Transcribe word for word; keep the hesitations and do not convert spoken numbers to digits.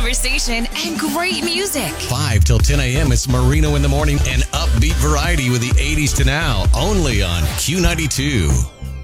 conversation, and great music. five till ten a.m. It's Marino in the Morning and upbeat variety with the eighties to now, only on Q ninety-two.